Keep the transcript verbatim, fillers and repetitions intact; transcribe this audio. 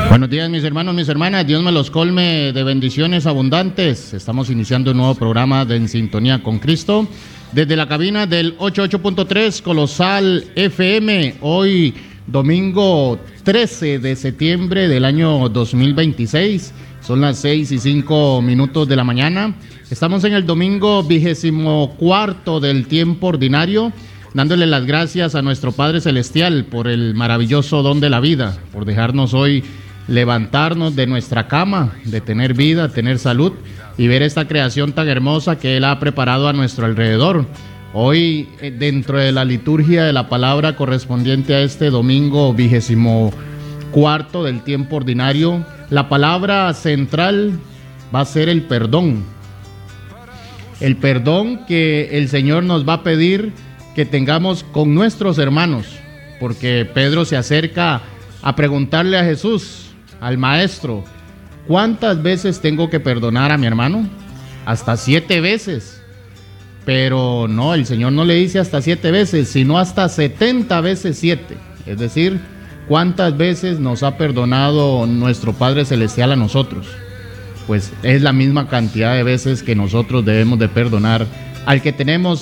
Buenos días, mis hermanos, mis hermanas. Dios me los colme de bendiciones abundantes. Estamos iniciando un nuevo programa de En Sintonía con Cristo desde la cabina del ochenta y ocho punto tres Colosal F M. Hoy, domingo trece de septiembre del año dos mil veintiséis. Son las seis y cinco minutos de la mañana. Estamos en el domingo vigésimo cuarto del tiempo ordinario, dándole las gracias a nuestro Padre Celestial por el maravilloso don de la vida, por dejarnos hoy levantarnos de nuestra cama, de tener vida, tener salud y ver esta creación tan hermosa que Él ha preparado a nuestro alrededor. Hoy, dentro de la liturgia de la palabra correspondiente a este domingo vigésimo cuarto del tiempo ordinario, la palabra central va a ser el perdón. El perdón que el Señor nos va a pedir que tengamos con nuestros hermanos, porque Pedro se acerca a preguntarle a Jesús, al Maestro: ¿cuántas veces tengo que perdonar a mi hermano? Hasta siete veces. Pero no, el Señor no le dice hasta siete veces, sino hasta setenta veces siete. Es decir, ¿cuántas veces nos ha perdonado nuestro Padre Celestial a nosotros? Pues es la misma cantidad de veces que nosotros debemos de perdonar al que tenemos